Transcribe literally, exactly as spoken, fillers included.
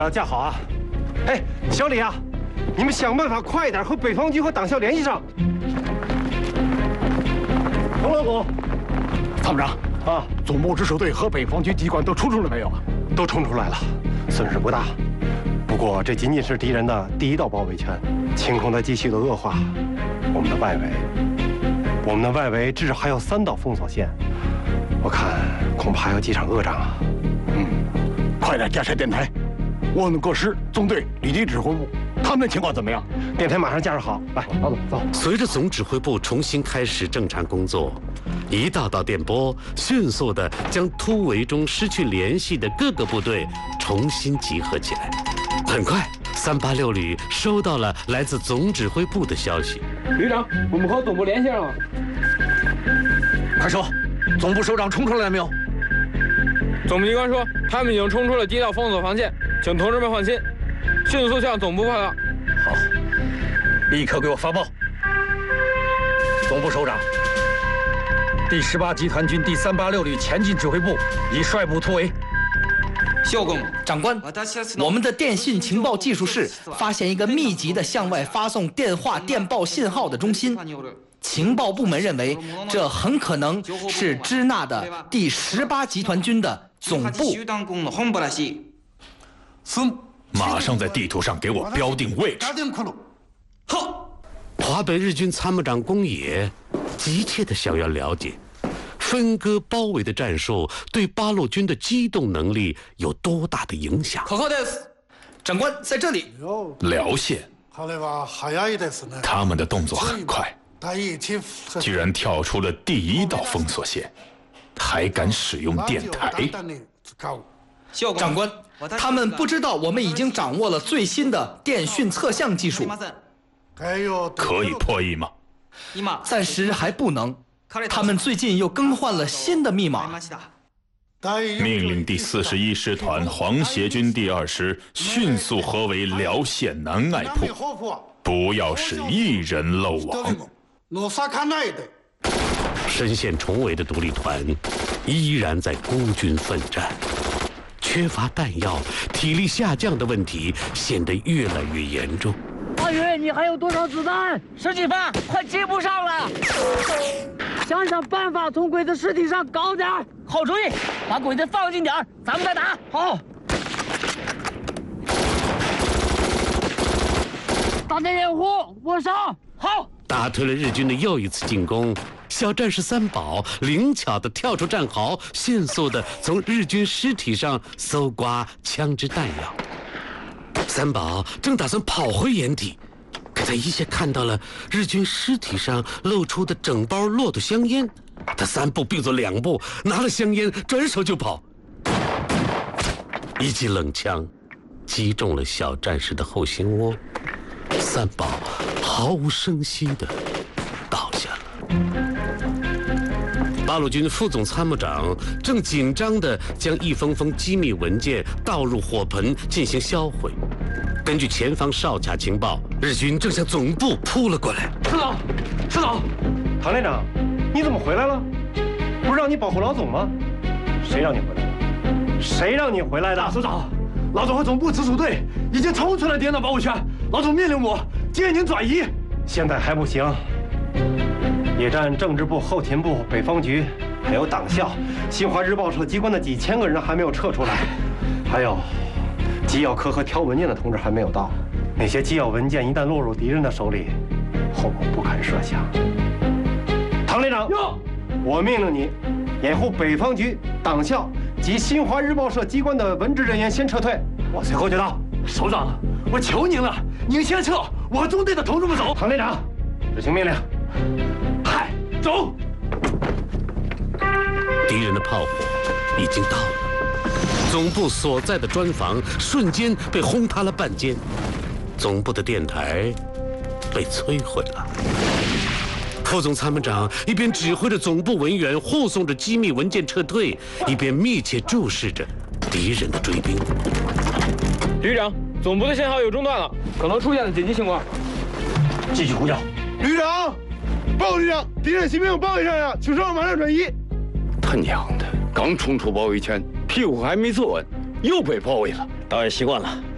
啊，架好啊！哎，小李啊，你们想办法快一点和北方局和党校联系上。洪老总， 参谋长啊，总部直属队和北方局机关都冲出来没有啊？ 都冲出来了，损失不大。不过这仅仅是敌人的第一道包围圈，情况在继续的恶化。我们的外围，我们的外围至少还有三道封锁线，我看恐怕要几场恶仗啊。 嗯，快点架设电台。 我们各师、纵队、旅级指挥部，他们的情况怎么样？ 电台马上架设好，来，老总走。 随着总指挥部重新开始正常工作，一道道电波迅速地将突围中失去联系的各个部队重新集合起来。很快，三八六旅收到了来自总指挥部的消息： 旅长，我们和总部联系上了。 快说，总部首长冲出来了没有？ 总部机关说，他们已经冲出了第一道封锁防线，请同志们放心，迅速向总部报告。 好，立刻给我发报。总部首长，第十八集团军第三八六旅前进指挥部已率部突围。 校公长官，我们的电信情报技术室发现一个密集的向外发送电话、电报信号的中心。 情报部门认为，这很可能是支那的第十八集团军的总部。 孙，马上在地图上给我标定位置。 好。 华北日军参谋长宫野急切地想要了解，分割包围的战术对八路军的机动能力有多大的影响。 长官，在这里。 辽线，他们的动作很快。 居然跳出了第一道封锁线，还敢使用电台？ 长官，他们不知道我们已经掌握了最新的电讯测向技术。 可以破译吗？ 暂时还不能。他们最近又更换了新的密码。 命令第四十一师团黄协军第二师迅速合围辽县南隘铺，不要使一人漏网。 深陷重围的独立团依然在孤军奋战，缺乏弹药、体力下降的问题显得越来越严重。 阿宇，你还有多少子弹？十几发，快接不上了。想想办法从鬼子尸体上搞点。好主意，把鬼子放近点，咱们再打。好。打点掩护，我上。好。 打退了日军的又一次进攻，小战士三宝灵巧地跳出战壕，迅速地从日军尸体上搜刮枪支弹药。三宝正打算跑回掩体，可他一下看到了日军尸体上露出的整包骆驼香烟，他三步并作两步，拿了香烟转手就跑。一记冷枪击中了小战士的后心窝，三宝 毫无声息地倒下了。八路军副总参谋长正紧张地将一封封机密文件倒入火盆进行销毁。根据前方哨卡情报，日军正向总部扑了过来。 师长，师长，唐连长，你怎么回来了？不是让你保护老总吗？谁让你回来的？谁让你回来的？ 大首长，老总和总部直属队已经冲出了敌人的包围圈，老总命令我 建议您转移， 现在还不行。野战政治部、后勤部、北方局，还有党校、新华日报社机关的几千个人还没有撤出来，还有机要科和挑文件的同志还没有到。那些机要文件一旦落入敌人的手里，后果不堪设想。唐连长，我命令你掩护北方局、党校及新华日报社机关的文职人员先撤退，我随后就到。 首长，我求您了，您先撤，我和中队的同志们走。 唐连长，执行命令。 嗨，走！ 敌人的炮火已经到了，总部所在的砖房瞬间被轰塌了半间，总部的电台被摧毁了。副总参谋长一边指挥着总部文员护送着机密文件撤退，一边密切注视着敌人的追兵。 旅长，总部的信号又中断了，可能出现了紧急情况。 继续呼叫。 旅长，报旅长，敌人新兵包围上呀，请稍后马上转移。 他娘的，刚冲出包围圈，屁股还没坐稳，又被包围了。导演习惯了，